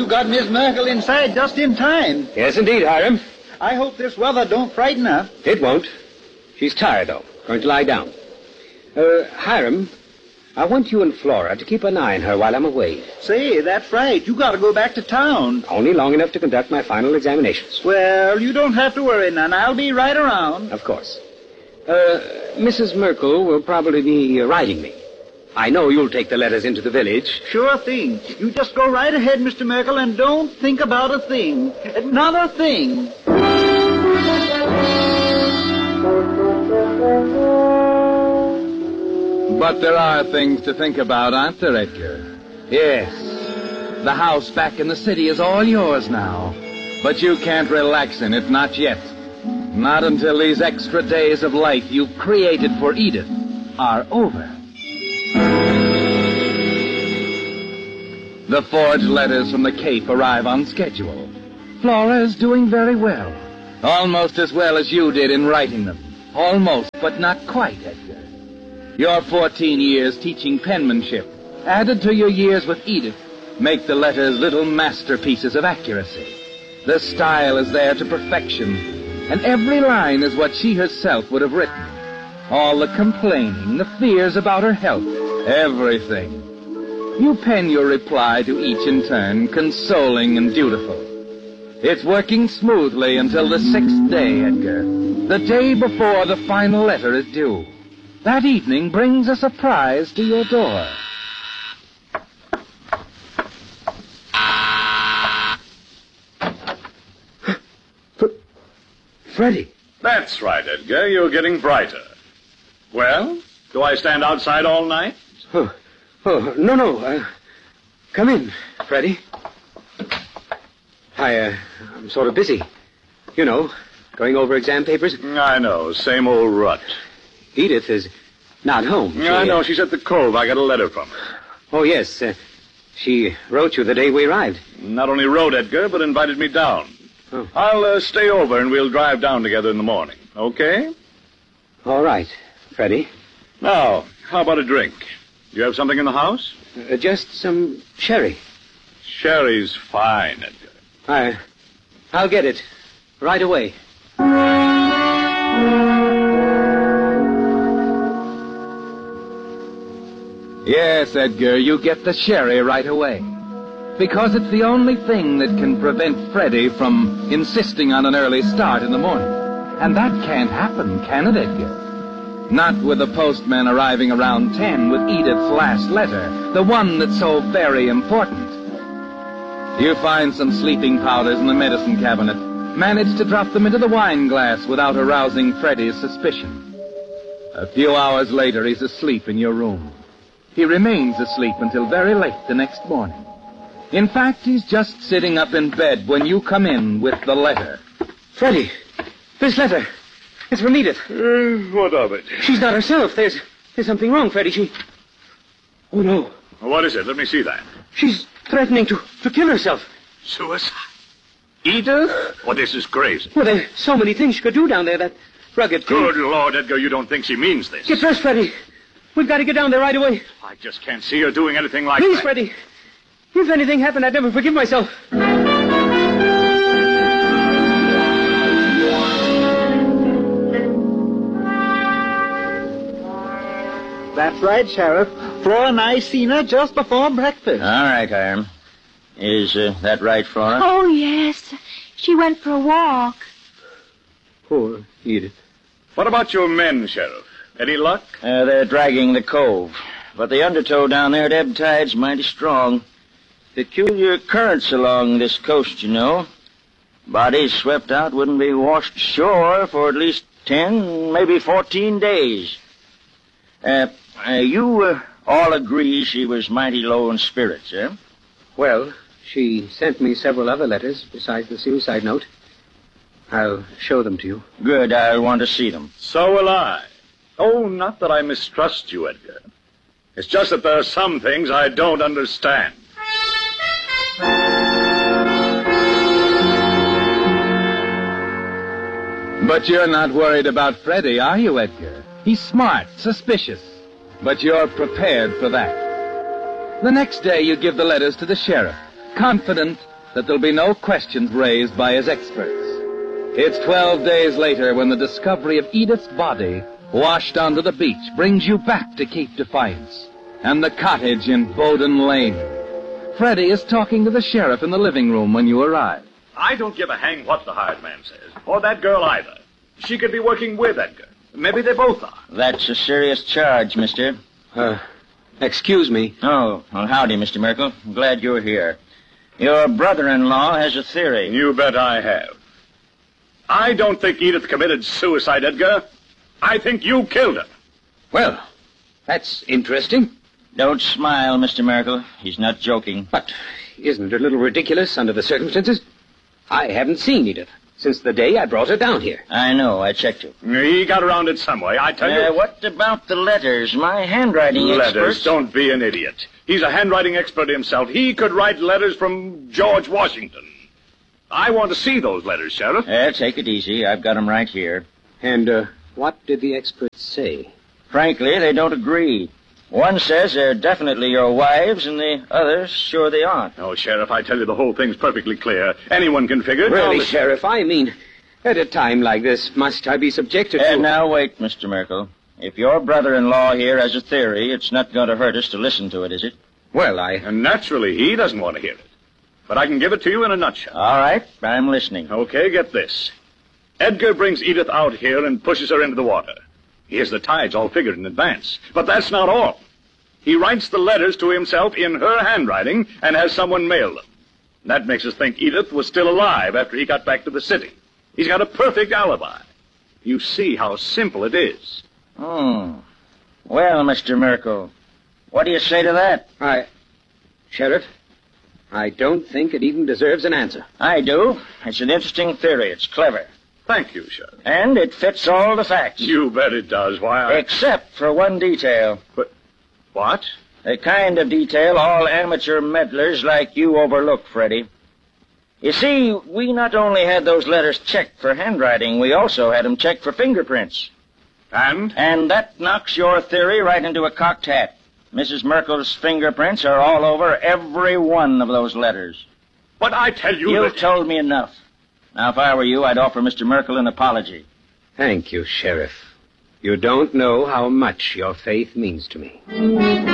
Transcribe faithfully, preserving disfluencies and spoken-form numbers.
you got Miss Merkel inside just in time. Yes, indeed, Hiram. I hope this weather don't frighten her. It won't. She's tired, though. Going to lie down. Uh, Hiram, I want you and Flora to keep an eye on her while I'm away. Say, that's right. You got to go back to town. Only long enough to conduct my final examinations. Well, you don't have to worry none. I'll be right around. Of course. Uh, Missus Merkel will probably be uh, riding me. I know you'll take the letters into the village. Sure thing. You just go right ahead, Mister Merkel, and don't think about a thing. Not a thing. But there are things to think about, aren't there, Edgar? Yes. The house back in the city is all yours now. But you can't relax in it, not yet. Not until these extra days of life you've created for Edith are over. The forged letters from the Cape arrive on schedule. Flora is doing very well. Almost as well as you did in writing them. Almost, but not quite, Edgar. Your fourteen years teaching penmanship, added to your years with Edith, make the letters little masterpieces of accuracy. The style is there to perfection, and every line is what she herself would have written. All the complaining, the fears about her health, everything. You pen your reply to each in turn, consoling and dutiful. It's working smoothly until the sixth day, Edgar. The day before the final letter is due. That evening brings a surprise to your door. Freddie. That's right, Edgar. You're getting brighter. Well, do I stand outside all night? Oh, oh no, no. Uh, come in, Freddie. I, uh, I'm sort of busy. You know, going over exam papers. I know. Same old rut. Edith is not home. She, I know. She's at the Cove. I got a letter from her. Oh, yes. Uh, she wrote you the day we arrived. Not only wrote, Edgar, but invited me down. Oh. I'll uh, stay over and we'll drive down together in the morning. Okay? All right, Freddie. Now, how about a drink? Do you have something in the house? Uh, just some sherry. Sherry's fine, Edgar. I, I'll get it right away. Yes, Edgar, you get the sherry right away. Because it's the only thing that can prevent Freddie from insisting on an early start in the morning. And that can't happen, can it, Edgar? Not with the postman arriving around ten with Edith's last letter, the one that's so very important. You find some sleeping powders in the medicine cabinet, manage to drop them into the wine glass without arousing Freddie's suspicion. A few hours later, he's asleep in your room. He remains asleep until very late the next morning. In fact, he's just sitting up in bed when you come in with the letter. Freddie, this letter. It's from Edith. Uh, what of it? She's not herself. There's there's something wrong, Freddie. She... Oh, no. What is it? Let me see that. She's threatening to, to kill herself. Suicide? Edith? Well, this is crazy. Well, there's so many things she could do down there, that rugged thing. Good Lord, Edgar, you don't think she means this? Get dressed, Freddie. We've got to get down there right away. I just can't see her doing anything like Please, that. Freddie. If anything happened, I'd never forgive myself. That's right, Sheriff. Flora and I seen her just before breakfast. All right, Hiram. Is uh, that right, Flora? Oh, yes. She went for a walk. Poor Edith. What about your men, Sheriff? Any luck? Uh, they're dragging the Cove. But the undertow down there at ebb tide's mighty strong. Peculiar currents along this coast, you know. Bodies swept out wouldn't be washed ashore for at least ten, maybe fourteen days. Uh, uh you uh, all agree she was mighty low in spirits, eh? Well, she sent me several other letters besides the suicide note. I'll show them to you. Good, I'll want to see them. So will I. Oh, not that I mistrust you, Edgar. It's just that there are some things I don't understand. But you're not worried about Freddie, are you, Edgar? He's smart, suspicious. But you're prepared for that. The next day you give the letters to the sheriff, confident that there'll be no questions raised by his experts. It's twelve days later when the discovery of Edith's body washed onto the beach brings you back to Cape Defiance and the cottage in Bowden Lane. Freddie is talking to the sheriff in the living room when you arrive. I don't give a hang what the hired man says, or that girl either. She could be working with Edgar. Maybe they both are. That's a serious charge, mister. Uh, excuse me. Oh, well, howdy, Mister Merkel. I'm glad you're here. Your brother-in-law has a theory. You bet I have. I don't think Edith committed suicide, Edgar. I think you killed her. Well, that's interesting. Don't smile, Mister Merkel. He's not joking. But isn't it a little ridiculous under the circumstances? I haven't seen Edith since the day I brought her down here. I know. I checked her. He got around it some way, I tell Uh, you. what about the letters? My handwriting Letters? experts... Don't be an idiot. He's a handwriting expert himself. He could write letters from George Washington. I want to see those letters, Sheriff. Uh, take it easy. I've got them right here. And, uh, what did the experts say? Frankly, they don't agree. One says they're definitely your wives, and the other sure they aren't. Oh, Sheriff, I tell you, the whole thing's perfectly clear. Anyone can figure it. Really, Now, Sheriff, I mean, at a time like this, must I be subjected to... And now wait, Mister Merkel. If your brother-in-law here has a theory, it's not going to hurt us to listen to it, is it? Well, I... And naturally, he doesn't want to hear it. But I can give it to you in a nutshell. All right, I'm listening. Okay, get this. Edgar brings Edith out here and pushes her into the water. He has the tides all figured in advance. But that's not all. He writes the letters to himself in her handwriting and has someone mail them. That makes us think Edith was still alive after he got back to the city. He's got a perfect alibi. You see how simple it is. Hmm. Well, Mister Merkel, what do you say to that? I... Sheriff, I don't think it even deserves an answer. I do. It's an interesting theory. It's clever. Thank you, Sheriff. And it fits all the facts. You bet it does. Why, I... Except for one detail. But what? The kind of detail all amateur meddlers like you overlook, Freddie. You see, we not only had those letters checked for handwriting, we also had them checked for fingerprints. And? And that knocks your theory right into a cocked hat. Missus Merkel's fingerprints are all over every one of those letters. But I tell you You've that... told me enough. Now, if I were you, I'd offer Mister Merkel an apology. Thank you, Sheriff. You don't know how much your faith means to me.